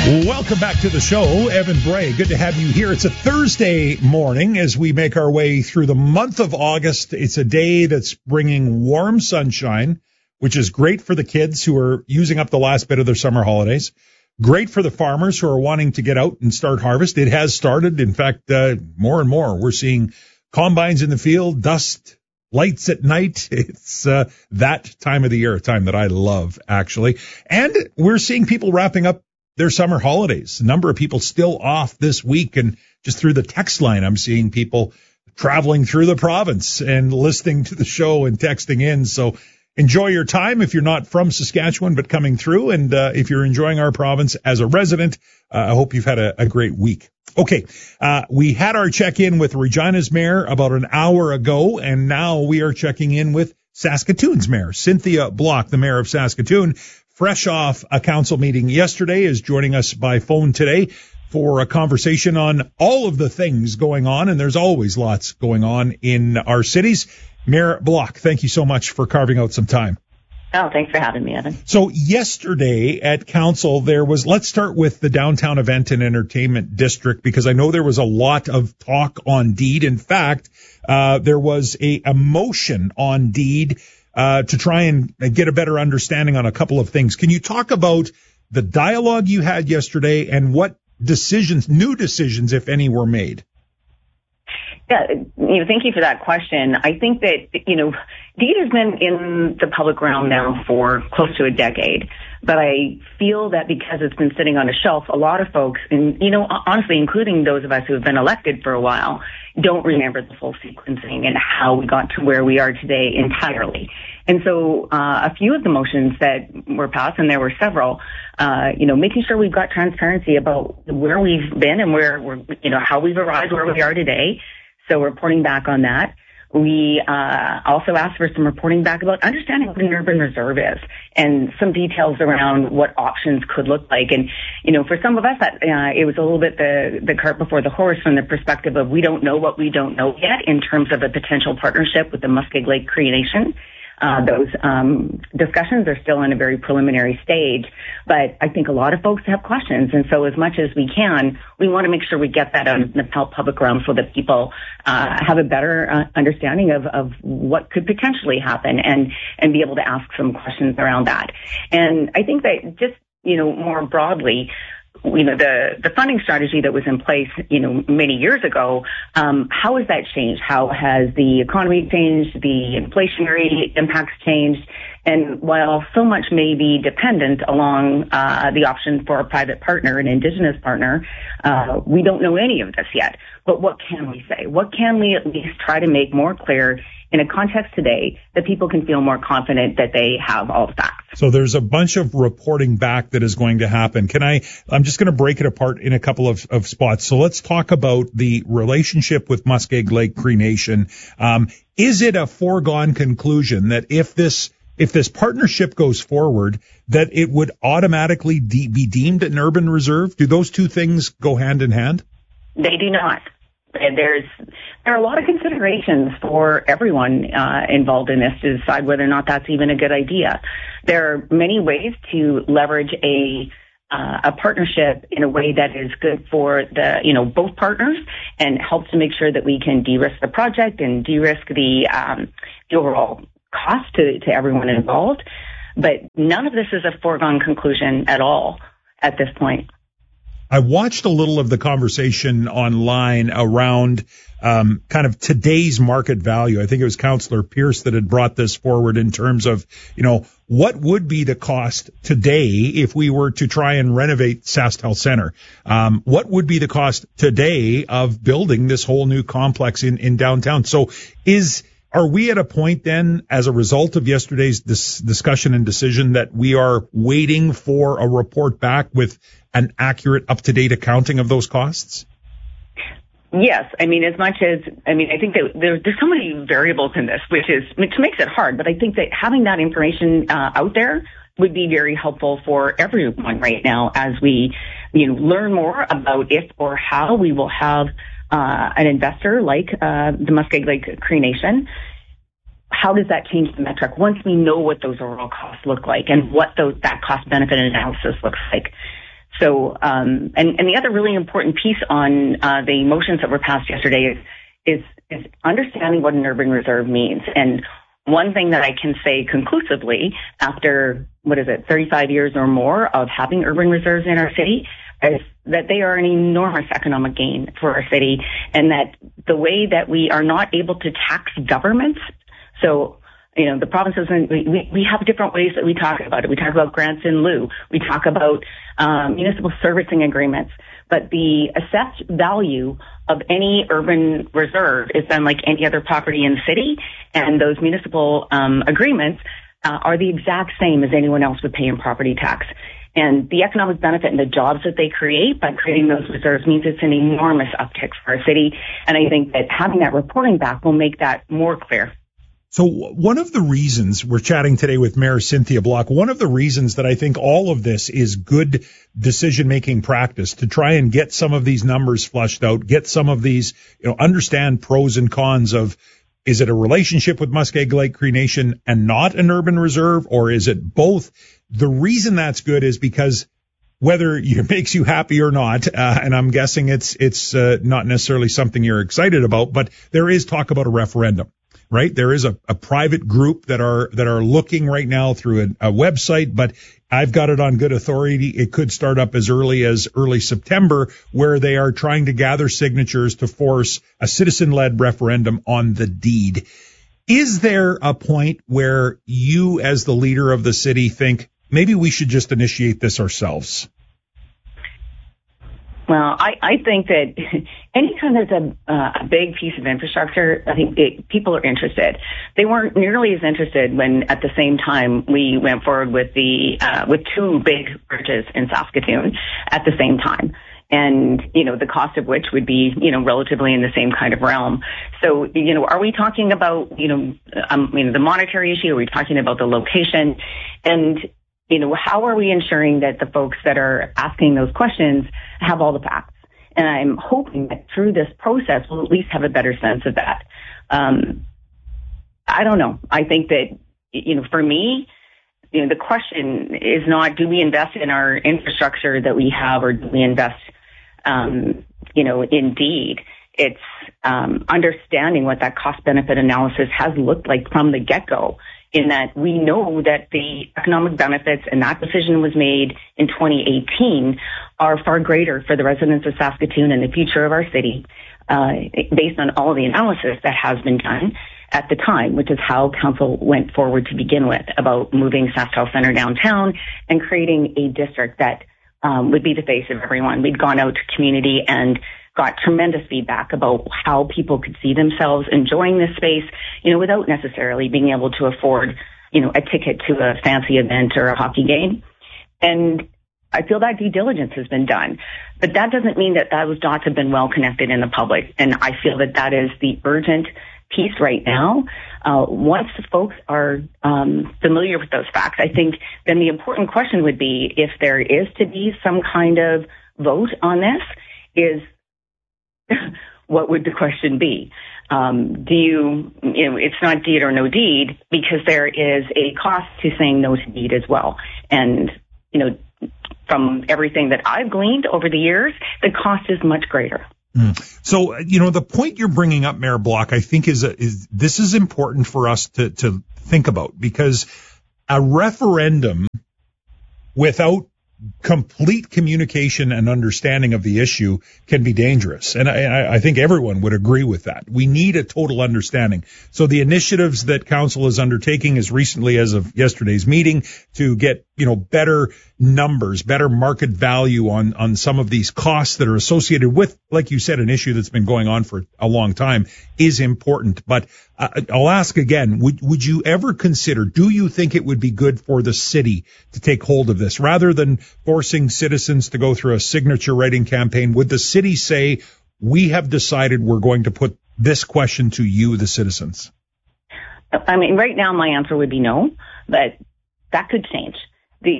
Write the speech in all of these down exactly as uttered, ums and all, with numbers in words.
Welcome back to the show, Evan Bray. Good to have you here. It's a Thursday morning as we make our way through the month of August. It's a day that's bringing warm sunshine, which is great for the kids who are using up the last bit of their summer holidays. Great for the farmers who are wanting to get out and start harvest. It has started. In fact, uh, more and more we're seeing combines in the field, dust, lights at night. It's uh, that time of the year, a time that I love, actually. And we're seeing people wrapping up their summer holidays. A number of people still off this week, and just through the text line, I'm seeing people traveling through the province and listening to the show and texting in. So enjoy your time if you're not from Saskatchewan but coming through, and uh, if you're enjoying our province as a resident, uh, I hope you've had a, a great week. Okay, uh, we had our check-in with Regina's mayor about an hour ago, and now we are checking in with Saskatoon's mayor, Cynthia Block, the mayor of Saskatoon. Fresh off a council meeting yesterday, is joining us by phone today for a conversation on all of the things going on, and there's always lots going on in our cities. Mayor Block, thank you so much for carving out some time. Oh, thanks for having me, Evan. So yesterday at council, there was, let's start with the downtown event and entertainment district, because I know there was a lot of talk on deed. In fact, uh, there was a, a motion on deed Uh, to try and get a better understanding on a couple of things. Can you talk about the dialogue you had yesterday and what decisions, new decisions, if any, were made? Yeah, you know, thank you for that question. I think that, you know, deed has been in the public realm now for close to a decade, but I feel that because it's been sitting on a shelf, a lot of folks, and, you know, honestly, including those of us who have been elected for a while, don't remember the full sequencing and how we got to where we are today entirely. And so uh, a few of the motions that were passed, and there were several, uh, you know, making sure we've got transparency about where we've been and where we're, you know, how we've arrived where we are today. So reporting back on that. We uh, also asked for some reporting back about understanding what an urban reserve is and some details around what options could look like. And, you know, for some of us, that uh, it was a little bit the, the cart before the horse from the perspective of we don't know what we don't know yet in terms of a potential partnership with the Muskeg Lake Cree Nation. Uh, those um, discussions are still in a very preliminary stage, but I think a lot of folks have questions, and so as much as we can, we want to make sure we get that out in the public realm so that people uh, have a better uh, understanding of, of what could potentially happen and, and be able to ask some questions around that. And I think that just, you know, more broadly, you know, the, the funding strategy that was in place, you know, many years ago, um, how has that changed? How has the economy changed? The inflationary impacts changed? And while so much may be dependent along uh, the option for a private partner, an Indigenous partner, uh, we don't know any of this yet. But what can we say? What can we at least try to make more clear in a context today that people can feel more confident that they have all the facts? So there's a bunch of reporting back that is going to happen. Can I, I'm just going to break it apart in a couple of, of spots. So let's talk about the relationship with Muskeg Lake Cree Nation. Um, is it a foregone conclusion that if this If this partnership goes forward, that it would automatically de- be deemed an urban reserve? Do those two things go hand in hand? They do not. There's there are a lot of considerations for everyone uh, involved in this to decide whether or not that's even a good idea. There are many ways to leverage a uh, a partnership in a way that is good for the you know both partners and helps to make sure that we can de-risk the project and de-risk the um, the overall cost to, to everyone involved, but none of this is a foregone conclusion at all at this point. I watched a little of the conversation online around um, kind of today's market value. I think it was Councillor Pierce that had brought this forward in terms of, you know, what would be the cost today if we were to try and renovate SaskTel Centre? Um, what would be the cost today of building this whole new complex in, in downtown? So is Are we at a point then, as a result of yesterday's dis- discussion and decision, that we are waiting for a report back with an accurate, up-to-date accounting of those costs? Yes. I mean, as much as, I mean, I think that there, there's so many variables in this, which is, which makes it hard, but I think that having that information uh, out there would be very helpful for everyone right now as we, you know, learn more about if or how we will have Uh, an investor like uh, the Muskeg Lake Cree Nation. How does that change the metric once we know what those overall costs look like and what those, that cost-benefit analysis looks like? So, um, and, and the other really important piece on uh, the motions that were passed yesterday is, is, is understanding what an urban reserve means. And one thing that I can say conclusively after, what is it, thirty-five years or more of having urban reserves in our city is that they are an enormous economic gain for our city, and that the way that we are not able to tax governments, so you know, the provinces, we, we have different ways that we talk about it. We talk about grants in lieu. We talk about um, municipal servicing agreements. But the assessed value of any urban reserve is then like any other property in the city, and those municipal um, agreements uh, are the exact same as anyone else would pay in property tax. And the economic benefit and the jobs that they create by creating those reserves means it's an enormous uptick for our city. And I think that having that reporting back will make that more clear. So one of the reasons we're chatting today with Mayor Cynthia Block, one of the reasons that I think all of this is good decision-making practice to try and get some of these numbers flushed out, get some of these, you know, understand pros and cons of, is it a relationship with Muskeg Lake Cree Nation and not an urban reserve, or is it both? The reason that's good is because whether it makes you happy or not, uh, and I'm guessing it's, it's uh, not necessarily something you're excited about, but there is talk about a referendum. Right? There is a, a private group that are, that are looking right now through a, a website, but I've got it on good authority. It could start up as early as early September, where they are trying to gather signatures to force a citizen-led referendum on the deed. Is there a point where you, as the leader of the city, think maybe we should just initiate this ourselves? Well, I, I think that anytime there's a, uh, a big piece of infrastructure, I think it, people are interested. They weren't nearly as interested when, at the same time, we went forward with the uh, with two big bridges in Saskatoon at the same time, and you know the cost of which would be you know relatively in the same kind of realm. So you know, are we talking about you know um, I mean the monetary issue? Are we talking about the location? And you know, how are we ensuring that the folks that are asking those questions have all the facts? And I'm hoping that through this process, we'll at least have a better sense of that. Um, I don't know. I think that, you know, for me, you know, the question is not, do we invest in our infrastructure that we have, or do we invest, um, you know, in deed? It's um, understanding what that cost-benefit analysis has looked like from the get-go, in that we know that the economic benefits, and that decision was made in twenty eighteen, are far greater for the residents of Saskatoon and the future of our city, uh, based on all the analysis that has been done at the time, which is how council went forward to begin with about moving SaskTel Centre downtown and creating a district that um, would be the face of everyone. We'd gone out to community and got tremendous feedback about how people could see themselves enjoying this space, you know, without necessarily being able to afford, you know, a ticket to a fancy event or a hockey game. And I feel that due diligence has been done, but that doesn't mean that those dots have been well connected in the public. And I feel that that is the urgent piece right now. Uh, once folks are um, familiar with those facts, I think then the important question would be, if there is to be some kind of vote on this, is what would the question be? Um, do you, you know, it's not deed or no deed, because there is a cost to saying no to deed as well. And, you know, from everything that I've gleaned over the years, the cost is much greater. Mm. So, you know, the point you're bringing up, Mayor Block, I think is, a, is this is important for us to, to think about, because a referendum without complete communication and understanding of the issue can be dangerous. And I, I think everyone would agree with that. We need a total understanding. So the initiatives that council is undertaking as recently as of yesterday's meeting to get, you know, better numbers, better market value on, on some of these costs that are associated with, like you said, an issue that's been going on for a long time is important. But uh, I'll ask again, would, would you ever consider, do you think it would be good for the city to take hold of this rather than forcing citizens to go through a signature writing campaign? Would the city say, we have decided we're going to put this question to you, the citizens? I mean, right now my answer would be no, but that could change. The,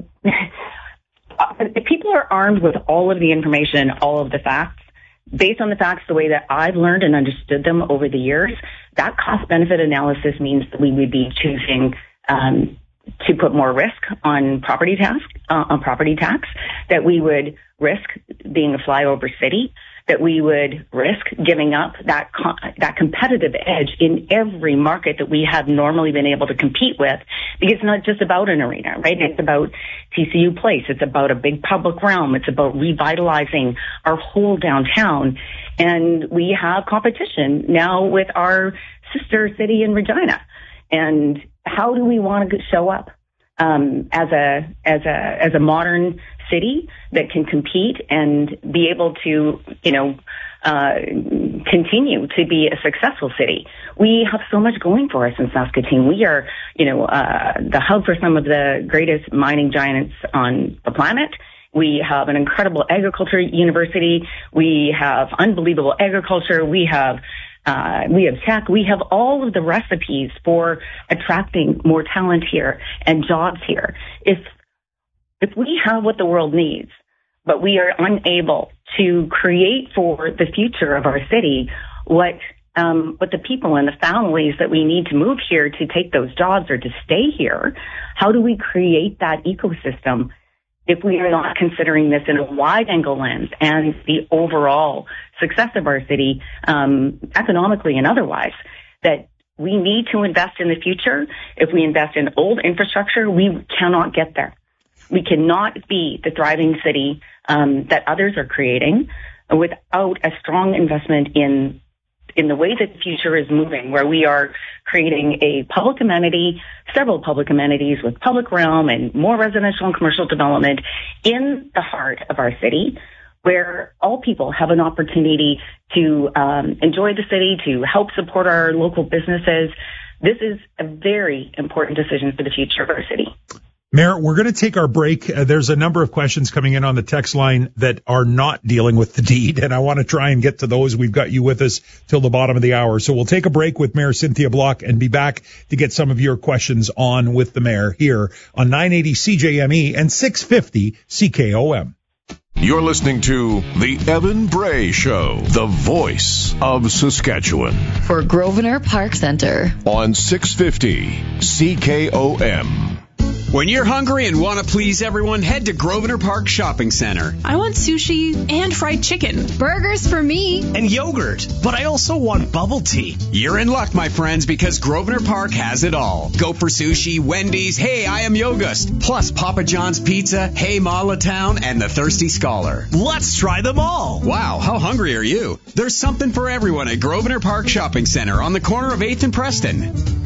if people are armed with all of the information, all of the facts, based on the facts the way that I've learned and understood them over the years, that cost-benefit analysis means that we would be choosing um, to put more risk on property tax, uh, on property tax, that we would risk being a flyover city, that we would risk giving up that co- that competitive edge in every market that we have normally been able to compete with, because it's not just about an arena, right? It's about T C U Place. It's about a big public realm. It's about revitalizing our whole downtown. And we have competition now with our sister city in Regina. And how do we want to show up um, as a as a as a modern city that can compete and be able to, you know, uh, continue to be a successful city? We have so much going for us in Saskatoon. We are, you know, uh, the hub for some of the greatest mining giants on the planet. We have an incredible agriculture university. We have unbelievable agriculture. We have Uh, we have tech. We have all of the recipes for attracting more talent here and jobs here. If if we have what the world needs, but we are unable to create for the future of our city what um, what the people and the families that we need to move here to take those jobs or to stay here, how do we create that ecosystem if we are not considering this in a wide-angle lens and the overall success of our city, um, economically and otherwise, that we need to invest in the future? If we invest in old infrastructure, we cannot get there. We cannot be the thriving city um, that others are creating without a strong investment in in the way that the future is moving, where we are creating a public amenity, several public amenities with public realm and more residential and commercial development in the heart of our city, where all people have an opportunity to um, enjoy the city, to help support our local businesses. This is a very important decision for the future of our city. Mayor, we're going to take our break. Uh, there's a number of questions coming in on the text line that are not dealing with the deed, and I want to try and get to those. We've got you with us till the bottom of the hour. So we'll take a break with Mayor Cynthia Block and be back to get some of your questions on with the mayor here on nine eighty C J M E and six fifty C K O M. You're listening to The Evan Bray Show, the voice of Saskatchewan. For Grosvenor Park Centre. On six fifty C K O M. When you're hungry and want to please everyone, head to Grosvenor Park Shopping Center. I want sushi and fried chicken. Burgers for me. And yogurt. But I also want bubble tea. You're in luck, my friends, because Grosvenor Park has it all. Go for sushi, Wendy's, Hey, I Am Yogust, plus Papa John's Pizza, Hey Malatown, and the Thirsty Scholar. Let's try them all. Wow, how hungry are you? There's something for everyone at Grosvenor Park Shopping Center on the corner of eighth and Preston.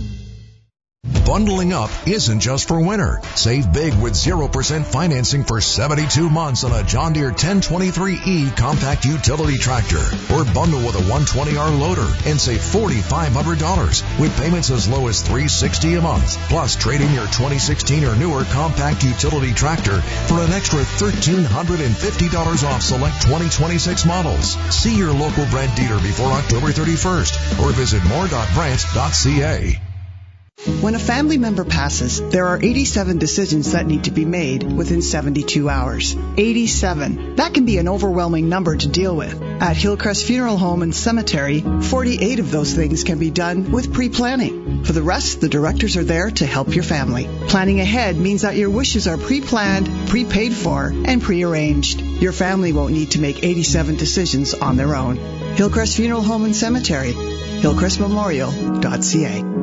Bundling up isn't just for winter. Save big with zero percent financing for seventy-two months on a John Deere ten twenty-three E compact utility tractor. Or bundle with a one twenty R loader and save four thousand five hundred dollars with payments as low as three hundred sixty dollars a month. Plus, trade in your twenty sixteen or newer compact utility tractor for an extra one thousand three hundred fifty dollars off select twenty twenty-six models. See your local Brent dealer before October thirty-first or visit more dot brent dot c a. When a family member passes, there are eighty-seven decisions that need to be made within seventy-two hours. eighty-seven. That can be an overwhelming number to deal with. At Hillcrest Funeral Home and Cemetery, forty-eight of those things can be done with pre-planning. For the rest, the directors are there to help your family. Planning ahead means that your wishes are pre-planned, pre-paid for, and pre-arranged. Your family won't need to make eighty-seven decisions on their own. Hillcrest Funeral Home and Cemetery, hillcrest memorial dot c a.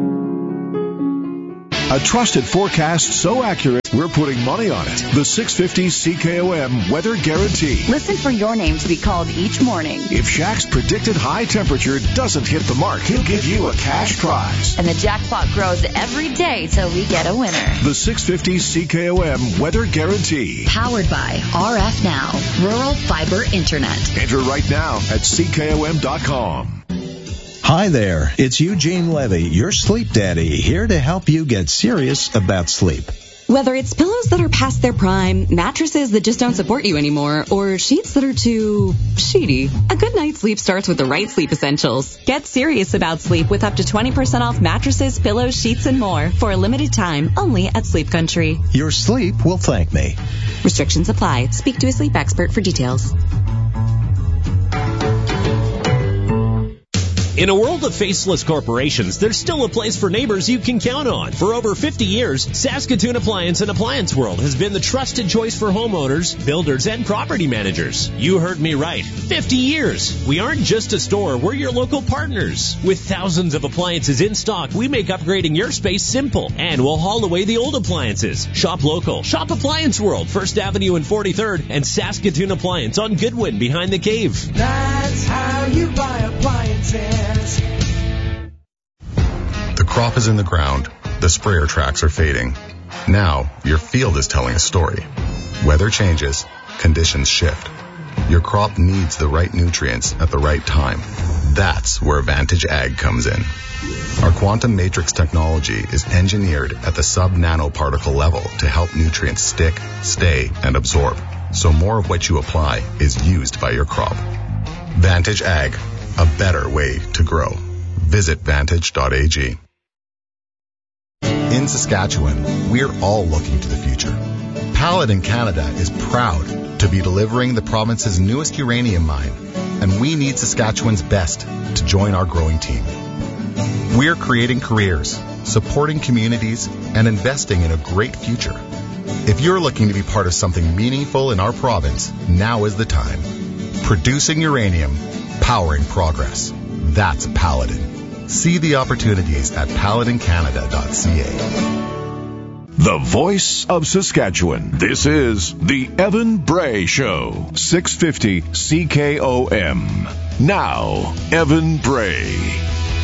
A trusted forecast so accurate, we're putting money on it. The six fifty C K O M Weather Guarantee. Listen for your name to be called each morning. If Shaq's predicted high temperature doesn't hit the mark, he'll give you a cash prize. And the jackpot grows every day till we get a winner. The six fifty C K O M Weather Guarantee. Powered by R F Now, Rural Fiber Internet. Enter right now at C K O M dot com. Hi there, it's Eugene Levy, your sleep daddy, here to help you get serious about sleep. Whether it's pillows that are past their prime, mattresses that just don't support you anymore, or sheets that are too sheety, a good night's sleep starts with the right sleep essentials. Get serious about sleep with up to twenty percent off mattresses, pillows, sheets, and more for a limited time only at Sleep Country. Your sleep will thank me. Restrictions apply. Speak to a sleep expert for details. In a world of faceless corporations, there's still a place for neighbors you can count on. For over fifty years, Saskatoon Appliance and Appliance World has been the trusted choice for homeowners, builders, and property managers. You heard me right. fifty years. We aren't just a store, we're your local partners. With thousands of appliances in stock, we make upgrading your space simple, and we'll haul away the old appliances. Shop local. Shop Appliance World, First Avenue and forty-third, and Saskatoon Appliance on Goodwin behind the cave. That's how you buy appliances. The crop is in the ground. The sprayer tracks are fading. Now, your field is telling a story. Weather changes. Conditions shift. Your crop needs the right nutrients at the right time. That's where Vantage Ag comes in. Our quantum matrix technology is engineered at the sub-nanoparticle level to help nutrients stick, stay, and absorb, so more of what you apply is used by your crop. Vantage Ag, a better way to grow. Visit vantage dot a g. In Saskatchewan, we're all looking to the future. Paladin Canada is proud to be delivering the province's newest uranium mine, and we need Saskatchewan's best to join our growing team. We're creating careers, supporting communities, and investing in a great future. If you're looking to be part of something meaningful in our province, now is the time. Producing uranium, powering progress. That's Paladin. See the opportunities at paladin canada dot c a. The voice of Saskatchewan. This is the Evan Bray Show. six fifty C K O M. Now, Evan Bray.